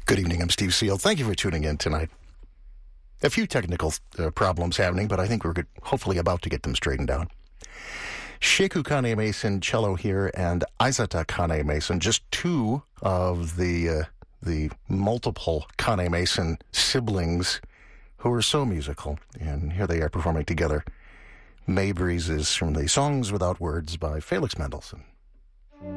Good evening, I'm Steve Seal. Thank you for tuning in tonight. A few technical problems happening, but I think we're hopefully about to get them straightened out. Sheku Kane Mason, cello here, and Aizata Kane Mason, just two of the multiple Kane Mason siblings who are so musical. And here they are performing together May Breezes from the Songs Without Words by Felix Mendelssohn.